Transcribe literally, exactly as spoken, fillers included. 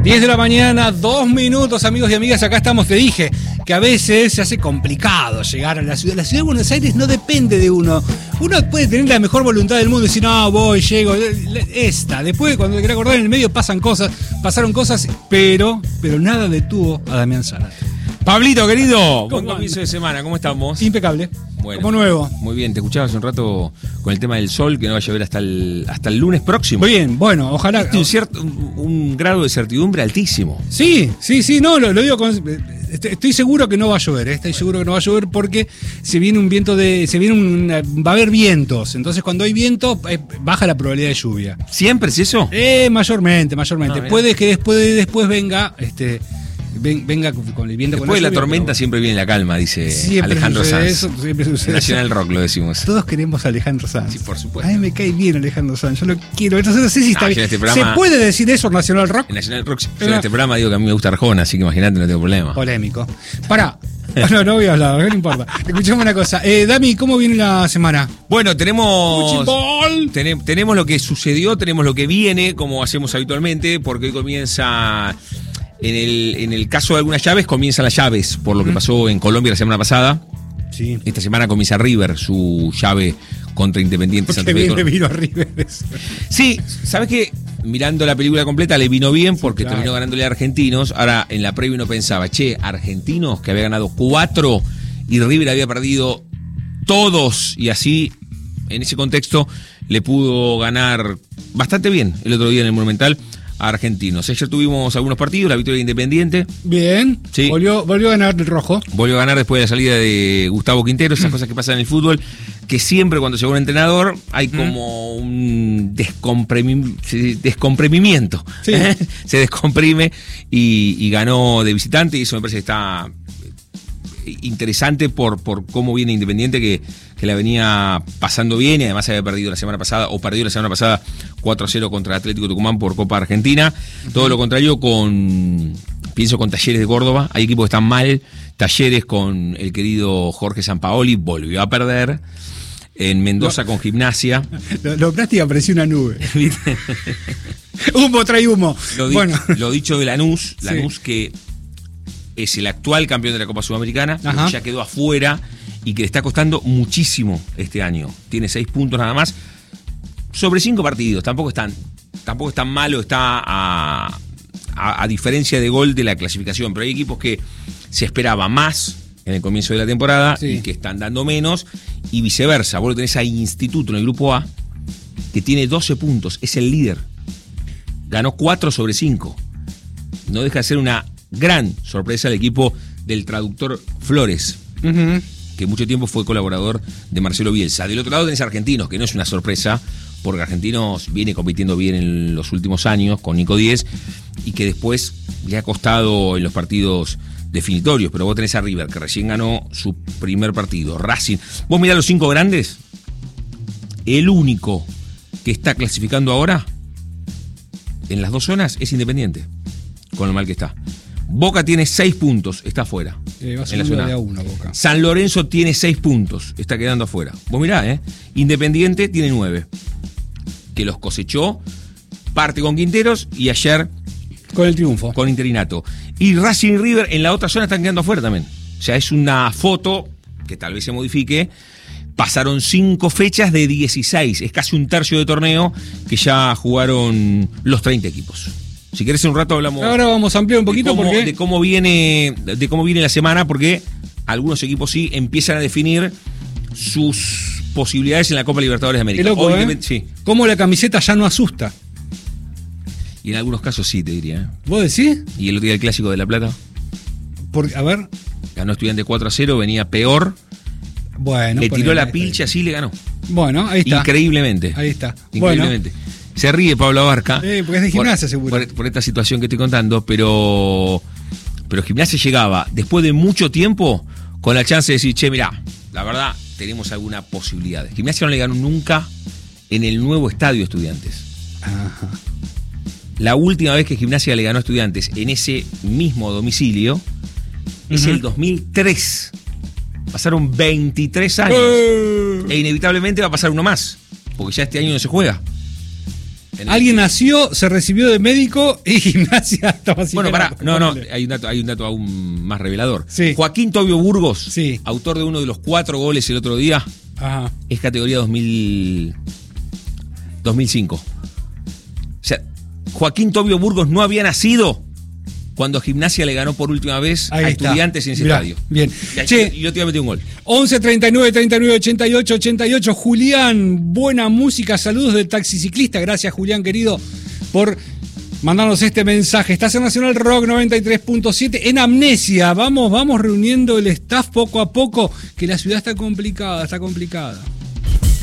diez de la mañana, dos minutos, amigos y amigas, acá estamos. Te dije que a veces se hace complicado llegar a la ciudad. La ciudad de Buenos Aires no depende de uno. Uno puede tener la mejor voluntad del mundo y decir, no, voy, llego, esta. Después, cuando te querés acordar, en el medio pasan cosas, pasaron cosas, pero, pero nada detuvo a Damián Zárate. Pablito, querido, buen comienzo de semana, ¿cómo estamos? Impecable. Bueno, como nuevo. Muy bien, te escuchaba hace un rato con el tema del sol, que no va a llover hasta el, hasta el lunes próximo. Muy bien, bueno, ojalá. Este un, cierto, un, un grado de certidumbre altísimo. Sí, sí, sí, no, lo, lo digo con. Estoy seguro que no va a llover, ¿eh? Estoy seguro que no va a llover porque se viene un viento de. se viene un, va a haber vientos. Entonces, cuando hay viento, eh, baja la probabilidad de lluvia. ¿Siempre es eso? Eh, mayormente, mayormente. Ah, Puede que después, después venga, este. Venga con el viento. Después con la de la lluvia, tormenta pero... siempre viene la calma, dice siempre Alejandro sucede Sanz. Eso, siempre sucede Nacional eso. Rock lo decimos. Todos queremos a Alejandro Sanz. Sí, por supuesto. A mí me cae bien Alejandro Sanz, yo lo quiero. Entonces no sé si está No, bien. en este programa, ¿se puede decir eso en Nacional Rock? En Nacional Rock, yo en este programa digo que a mí me gusta Arjona, así que imagínate, no tengo problema. Polémico. Pará. No, no voy a hablar, no importa. Escuchemos una cosa. Eh, Dami, ¿cómo viene la semana? Bueno, tenemos, ten, tenemos lo que sucedió, tenemos lo que viene, como hacemos habitualmente, porque hoy comienza... En el, en el caso de algunas llaves, comienzan las llaves, por lo que pasó en Colombia la semana pasada. Sí. Esta semana comienza River, su llave contra Independiente Santa Fe. Porque vino River. Sí, ¿sabes qué? Mirando la película completa le vino bien porque claro. terminó ganándole a Argentinos. Ahora, en la previa uno pensaba, che, Argentinos, que había ganado cuatro y River había perdido todos. Y así, en ese contexto, le pudo ganar bastante bien el otro día en el Monumental a Argentinos. Ayer tuvimos algunos partidos, la victoria de Independiente. Bien, sí. volvió, volvió a ganar el rojo. Volvió a ganar después de la salida de Gustavo Quintero, esas cosas que pasan en el fútbol, que siempre cuando llega un entrenador hay como un descomprimi- descomprimimiento. Sí. Se descomprime y, y ganó de visitante, y eso me parece que está interesante por, por cómo viene Independiente, que, que la venía pasando bien y además había perdido la semana pasada, o perdió la semana pasada cuatro a cero contra Atlético Tucumán por Copa Argentina. Uh-huh. Todo lo contrario con, pienso con Talleres de Córdoba, hay equipos que están mal. Talleres con el querido Jorge Sampaoli volvió a perder. En Mendoza no. con Gimnasia. Lo, lo plástico apareció una nube. Humo trae humo. Lo, di- bueno. lo dicho de Lanús, Lanús sí. que es el actual campeón de la Copa Sudamericana, que ya quedó afuera y que le está costando muchísimo este año. Tiene seis puntos nada más sobre cinco partidos. Tampoco es tan, tampoco es tan malo, está a, a, a diferencia de gol de la clasificación. Pero hay equipos que se esperaba más en el comienzo de la temporada sí. y que están dando menos, y viceversa. Vos lo tenés a Instituto en el grupo A, que tiene doce puntos, es el líder. Ganó cuatro sobre cinco. No deja de ser una gran sorpresa el equipo del traductor Flores, uh-huh. que mucho tiempo fue colaborador de Marcelo Bielsa. Del otro lado tenés Argentinos, que no es una sorpresa, porque Argentinos viene compitiendo bien en los últimos años con Nico Díez, y que después le ha costado en los partidos definitorios. Pero vos tenés a River, que recién ganó su primer partido. Racing. Vos mirá los cinco grandes. El único que está clasificando ahora en las dos zonas es Independiente, con lo mal que está. Boca tiene seis puntos, está afuera. Eh, va a en la zona de a uno, Boca. San Lorenzo tiene seis puntos, está quedando afuera. Vos mirá, ¿eh? Independiente tiene nueve, que los cosechó, parte con Quinteros y ayer con el triunfo. Con interinato. Y Racing y River en la otra zona están quedando afuera también. O sea, es una foto que tal vez se modifique. Pasaron cinco fechas de dieciséis, es casi un tercio de torneo que ya jugaron los treinta equipos. Si querés en un rato hablamos. Ahora vamos a ampliar un poquito de cómo, porque... de cómo viene de cómo viene la semana, porque algunos equipos sí empiezan a definir sus posibilidades en la Copa Libertadores de América. Qué loco, Hoy, ¿eh? Sí. Cómo la camiseta ya no asusta. Y en algunos casos sí, te diría. ¿eh? ¿Vos decís? Y el otro día el Clásico de La Plata. Porque, a ver. Ganó Estudiante cuatro a cero, venía peor. Bueno. Le tiró la pilcha, sí le ganó. Bueno, ahí está. Increíblemente. Ahí está. Increíblemente. Bueno. Se ríe Pablo Abarca. Sí, porque es de Gimnasia, por, seguro. Por, por esta situación que estoy contando, pero. Pero Gimnasia llegaba, después de mucho tiempo, con la chance de decir, che, mirá, la verdad, tenemos alguna posibilidad. Gimnasia no le ganó nunca en el nuevo estadio Estudiantes. Ajá. La última vez que Gimnasia le ganó a Estudiantes en ese mismo domicilio uh-huh. es el dos mil tres. Pasaron veintitrés años. Uh. E inevitablemente va a pasar uno más, porque ya este año no se juega. Alguien nació, se recibió de médico y Gimnasia estaba así. Bueno, pará, no, no, hay un dato, hay un dato aún más revelador. Sí. Joaquín Tobio Burgos, sí. autor de uno de los cuatro goles el otro día, Ajá. es categoría dos mil, dos mil cinco. O sea, Joaquín Tobio Burgos no había nacido cuando Gimnasia le ganó por última vez Ahí a está. Estudiantes en ese Mirá, estadio. Bien. Y, Che, y yo te iba a meter un gol. once treinta y nueve treinta y nueve ochenta y ocho ochenta y ocho. Julián, buena música. Saludos del taxiciclista. Gracias, Julián, querido, por mandarnos este mensaje. Estás en Nacional Rock noventa y tres punto siete. En Amnesia. Vamos, vamos reuniendo el staff poco a poco, que la ciudad está complicada, está complicada.